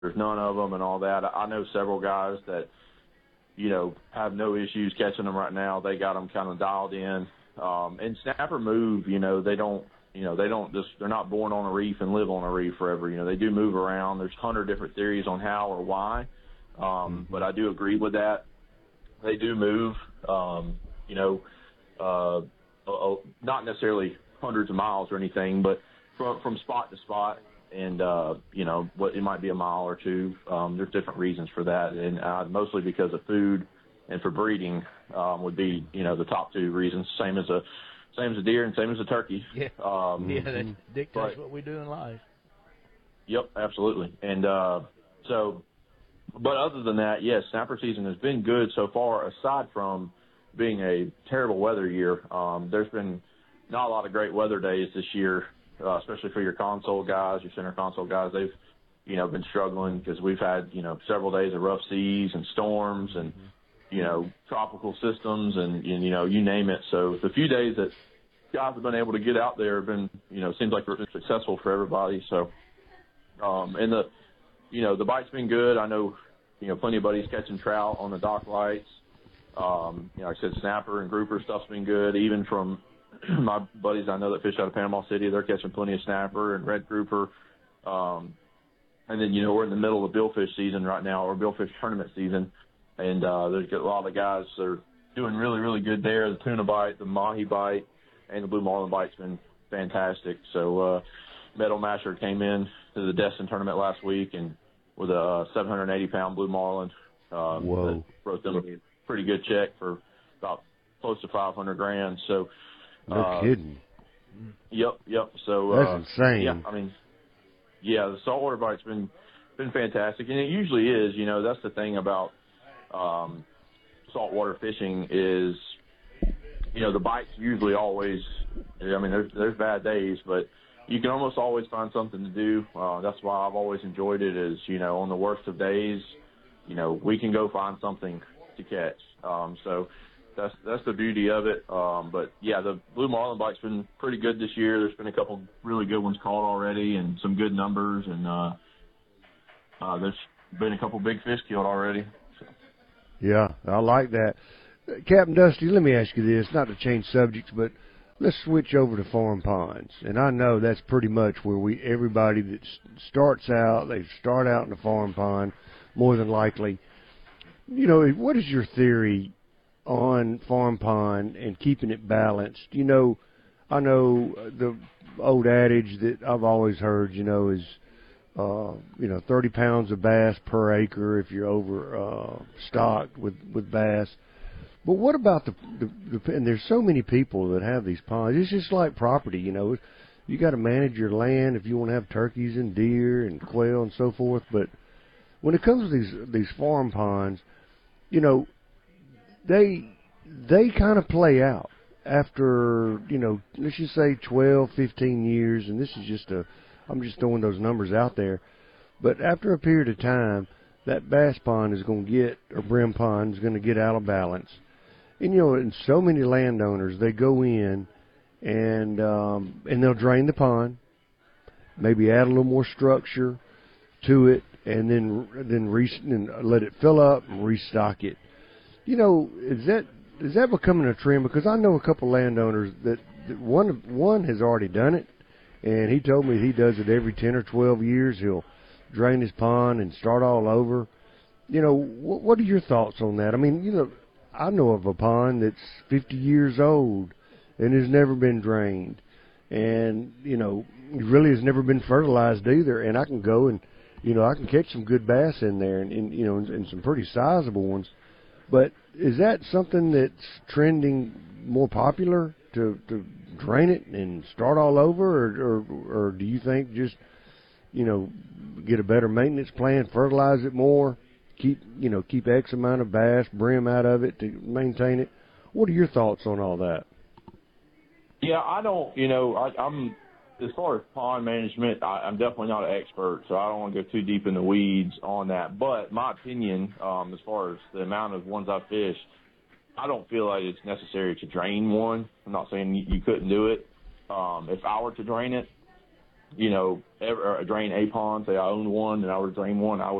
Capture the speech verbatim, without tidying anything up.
there's none of them and all that. I know several guys that, you know, have no issues catching them right now. They got them kind of dialed in. Um, and snapper move, you know, they don't, you know, they don't just, they're not born on a reef and live on a reef forever. You know, they do move around. There's a hundred different theories on how or why. Um, but I do agree with that. They do move, um, you know, uh, uh, not necessarily hundreds of miles or anything, but from, from spot to spot. And, uh, you know, what it might be a mile or two. Um, there's different reasons for that. And uh, mostly because of food and for breeding um, would be, you know, the top two reasons. Same as a, same as a deer and same as a turkey. Yeah, um, yeah that dictates but, what we do in life. Yep, absolutely. And uh, so, but other than that, yes, snapper season has been good so far, aside from being a terrible weather year. Um, there's been not a lot of great weather days this year. Uh, especially for your console guys, your center console guys, they've, you know, been struggling because we've had, you know, several days of rough seas and storms and, you know, tropical systems and, and, you know, you name it. So the few days that guys have been able to get out there have been, you know, seems like they're successful for everybody. So, um, and the, you know, the bite's been good. I know, you know, plenty of buddies catching trout on the dock lights. Um, you know, like I said, snapper and grouper stuff's been good, even from my buddies I know that fish out of Panama City. They're catching plenty of snapper and red grouper. Um, and then, you know, we're in the middle of billfish season right now, or billfish tournament season. And uh, there's a lot of guys that are doing really, really good there. The tuna bite, the mahi bite, and the blue marlin bite's been fantastic. So uh, Meadow Masher came in to the Destin tournament last week and with a seven hundred eighty pound blue marlin. Uh, Whoa. Wrote them a pretty good check for about close to five hundred grand. So, No uh, kidding. Yep, yep. So That's uh, insane. Yeah, I mean, yeah, the saltwater bite's been been fantastic, and it usually is. You know, that's the thing about um, saltwater fishing is, you know, the bite's usually always. I mean, there's there's bad days, but you can almost always find something to do. Uh, that's why I've always enjoyed it. Is, you know, on the worst of days, you know, we can go find something to catch. Um, so. That's that's the beauty of it. Um, but, yeah, the blue marlin bite's been pretty good this year. There's been a couple really good ones caught already and some good numbers. And uh, uh, there's been a couple big fish killed already. So. Yeah, I like that. Uh, Captain Dusty, let me ask you this, not to change subjects, but let's switch over to farm ponds. And I know that's pretty much where we everybody that starts out, they start out in a farm pond, more than likely. You know, what is your theory on farm pond and keeping it balanced? You know, I know the old adage that I've always heard, you know, is, uh, you know, thirty pounds of bass per acre if you're over uh, stocked with, with bass. But what about the, the, the, and there's so many people that have these ponds. It's just like property, you know. You got to manage your land if you want to have turkeys and deer and quail and so forth. But when it comes to these, these farm ponds, you know, they they kind of play out after, you know, let's just say twelve, fifteen years, and this is just a, I'm just throwing those numbers out there, but after a period of time, that bass pond is going to get, or brim pond is going to get out of balance. And, you know, and so many landowners, they go in and um, and they'll drain the pond, maybe add a little more structure to it, and then then re- and let it fill up and restock it. You know, is that is that becoming a trend? Because I know a couple landowners that, that one one has already done it, and he told me he does it every ten or twelve years. He'll drain his pond and start all over. You know, what, what are your thoughts on that? I mean, you know, I know of a pond that's fifty years old and has never been drained, and you know, it really has never been fertilized either. And I can go and, you know, I can catch some good bass in there, and, and you know, and, and some pretty sizable ones. But is that something that's trending more popular, to, to drain it and start all over, or, or or do you think just, you know, get a better maintenance plan, fertilize it more, keep you know keep X amount of bass, brim out of it to maintain it? What are your thoughts on all that? Yeah, I don't, you know, I, I'm as far as pond management, I, I'm definitely not an expert, so I don't want to go too deep in the weeds on that. But my opinion, um, as far as the amount of ones I fish, I don't feel like it's necessary to drain one. I'm not saying you, you couldn't do it. Um, if I were to drain it, you know, ever, or drain a pond, say I owned one and I would drain one, I would